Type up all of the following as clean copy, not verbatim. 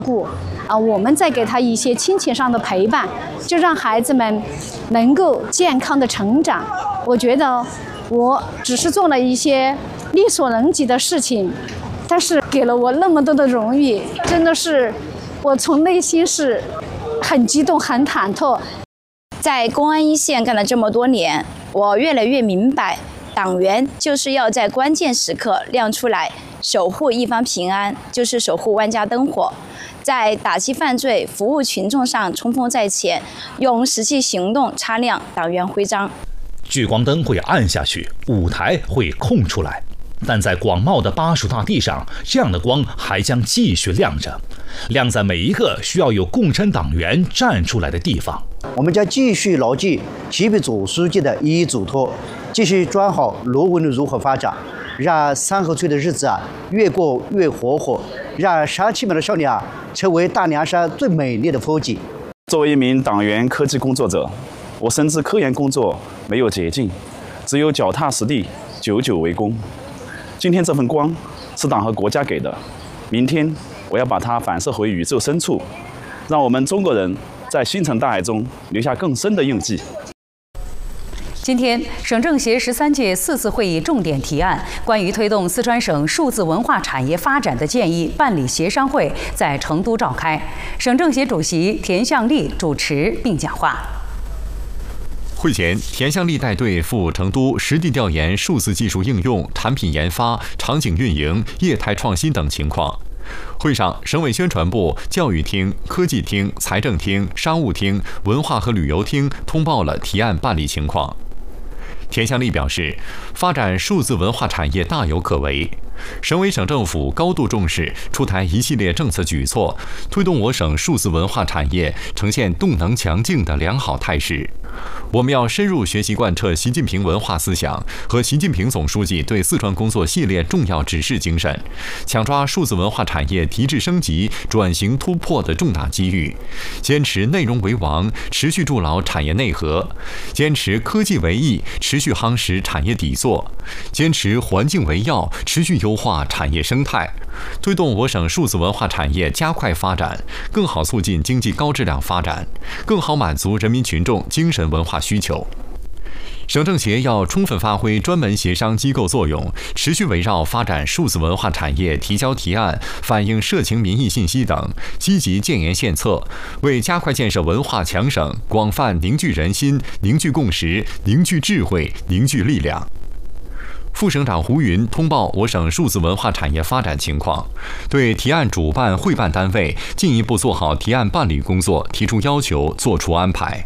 我们再给他一些亲情上的陪伴，就让孩子们能够健康的成长。我觉得我只是做了一些力所能及的事情，但是给了我那么多的荣誉，真的是我从内心是很激动、很忐忑。 在公安一线干了这么多年，我越来越明白，党员就是要在关键时刻亮出来，守护一方平安，就是守护万家灯火。在打击犯罪、服务群众上冲锋在前，用实际行动擦亮党员徽章。 聚光灯会暗下去，舞台会空出来，但在广袤的巴蜀大地上，这样的光还将继续亮着，亮在每一个需要有共产党员站出来的地方。 我们将继续牢记习近平总书记的一嘱托，继续抓好罗文的如何发展，让3河村的日子越过越活泼，让37秒的少年成为大凉山最美丽的风景。 作为一名党员科技工作者，我深知科研工作没有捷径，只有脚踏实地，久久为功。今天这份光是党和国家给的，明天我要把它反射回宇宙深处，让我们中国人在星辰大海中留下更深的印记。 今天，省政协13届4次会议重点提案关于推动四川省数字文化产业发展的建议办理协商会在成都召开，省政协主席田向丽主持并讲话。 会前，田向丽带队赴成都实地调研数字技术应用、产品研发、场景运营、业态创新等情况。会上，省委宣传部、教育厅、科技厅、财政厅、商务厅、文化和旅游厅通报了提案办理情况。田向丽表示，发展数字文化产业大有可为。省委省政府高度重视，出台一系列政策举措，推动我省数字文化产业呈现动能强劲的良好态势。我们要深入学习贯彻习近平文化思想和习近平总书记对四川工作系列重要指示精神，抢抓数字文化产业提质升级、转型突破的重大机遇，坚持内容为王，持续筑牢产业内核；坚持科技为翼，持续夯实产业底座；坚持环境为要，持续优化产业生态，推动我省数字文化产业加快发展，更好促进经济高质量发展，更好满足人民群众精神文化需求。省政协要充分发挥专门协商机构作用，持续围绕发展数字文化产业提交提案、反映社情民意信息等，积极建言献策，为加快建设文化强省，广泛凝聚人心、凝聚共识、凝聚智慧、凝聚力量。副省长胡云通报我省数字文化产业发展情况，对提案主办会办单位进一步做好提案办理工作提出要求，作出安排。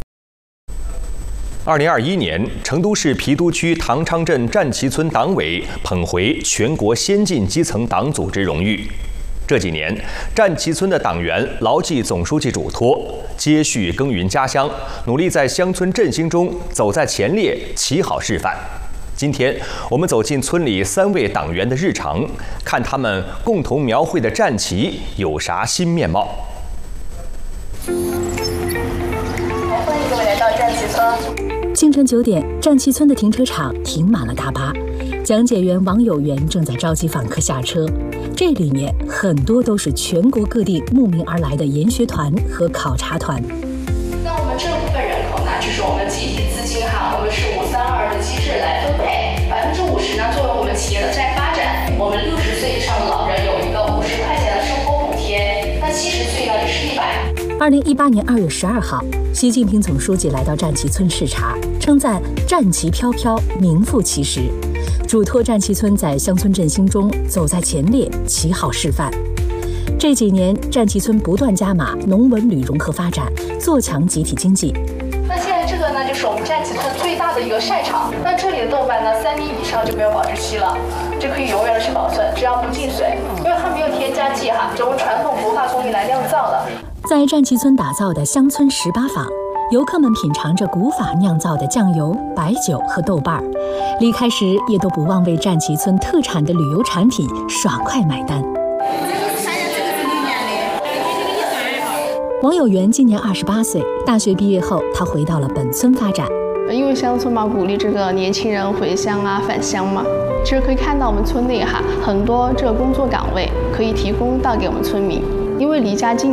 2021年，成都市郫都区唐昌镇战旗村党委捧回全国先进基层党组织荣誉。这几年，战旗村的党员牢记总书记嘱托，接续耕耘家乡，努力在乡村振兴中走在前列，起好示范。今天，我们走进村里3位党员的日常，看他们共同描绘的战旗有啥新面貌。 欢迎各位来到战旗村。 清晨9点，战旗村的停车场停满了大巴，讲解员王有元正在召集访客下车。这里面很多都是全国各地慕名而来的研学团和考察团。 那我们这部分人口呢，就是我们集体资金我们是532的机制来分配，50%呢作为我们企业的再发展。我们60岁以上的老人有一个50块钱的生活补贴，那70岁呢就是100。 2018年2月12号，习近平总书记来到战旗村视察，称赞战旗飘飘，名副其实，嘱托战旗村在乡村振兴中走在前列，起好示范。这几年，战旗村不断加码农文旅融合发展，做强集体经济。 那现在这个呢，就是我们战旗村最大的一个晒场。那这里的豆瓣呢，3年以上就没有保质期了，这可以永远的去保存，只要不进水，因为它没有添加剂这种传统活化工艺来酿造的。 在战旗村打造的乡村18坊，游客们品尝着古法酿造的酱油、白酒和豆瓣儿，离开时也都不忘为战旗村特产的旅游产品爽快买单。王有元今年28岁，大学毕业后，他回到了本村发展。 因为乡村嘛，鼓励这个年轻人回乡返乡嘛。其实可以看到我们村内很多这个工作岗位可以提供到给我们村民，因为离家近。